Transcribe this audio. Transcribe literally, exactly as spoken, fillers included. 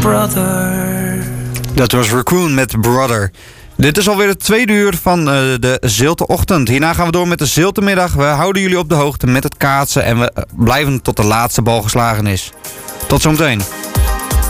brother. Dat was Raccoon met Brother. Dit is alweer het tweede uur van uh, de Zilteochtend. Hierna gaan we door met de Ziltemiddag. We houden jullie op de hoogte met het kaatsen en we blijven tot de laatste bal geslagen is. Tot zometeen.